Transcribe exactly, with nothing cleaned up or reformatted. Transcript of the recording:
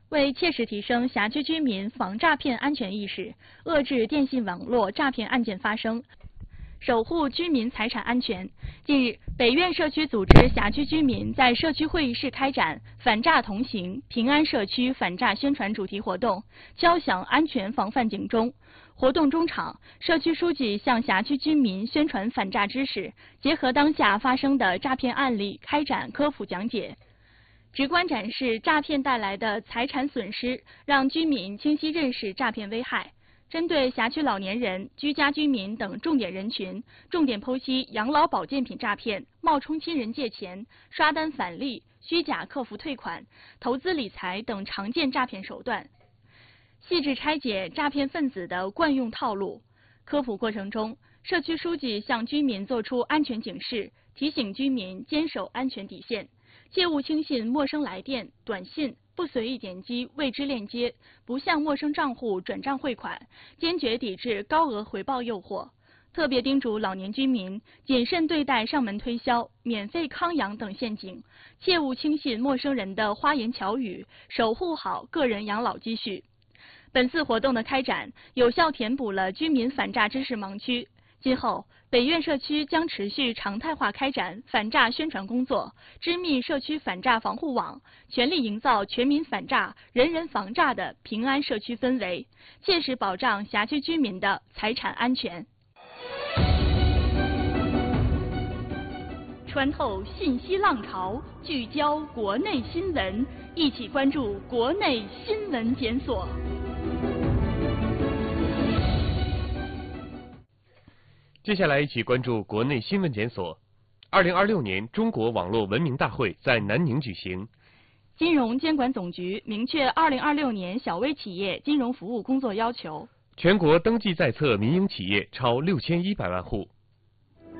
为切实提升辖区居民防诈骗安全意识，遏制电信网络诈骗案件发生，守护居民财产安全，近日，北苑社区组织辖区居民在社区会议室开展“反诈同行，平安社区反诈宣传”主题活动，敲响安全防范警钟。活动中场，社区书记向辖区居民宣传反诈知识，结合当下发生的诈骗案例开展科普讲解。直观展示诈骗带来的财产损失，让居民清晰认识诈骗危害。针对辖区老年人、居家居民等重点人群，重点剖析养老保健品诈骗、冒充亲人借钱、刷单返利、虚假客服退款、投资理财等常见诈骗手段，细致拆解诈骗分子的惯用套路。科普过程中，社区书记向居民作出安全警示，提醒居民坚守安全底线。切勿轻信陌生来电、短信，不随意点击未知链接，不向陌生账户转账汇款，坚决抵制高额回报诱惑。特别叮嘱老年居民谨慎对待上门推销、免费康养等陷阱，切勿轻信陌生人的花言巧语，守护好个人养老积蓄。本次活动的开展，有效填补了居民反诈知识盲区。今后，北苑社区将持续常态化开展反诈宣传工作，织密社区反诈防护网，全力营造全民反诈、人人防诈的平安社区氛围，切实保障辖区居民的财产安全。穿透信息浪潮，聚焦国内新闻，一起关注国内新闻检索。 接下来一起关注国内新闻检索。二零二六年中国网络文明大会在南宁举行。 金融监管总局明确二零二六年小微企业金融服务工作要求。 全国登记在册民营企业超六千一百万户。